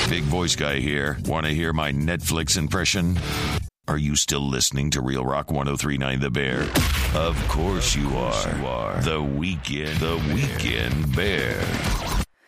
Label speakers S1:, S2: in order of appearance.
S1: Big voice guy here. Want to hear my Netflix impression? Are you still listening to Real Rock 103.9 The Bear? Of course you are. The Weekend Bear.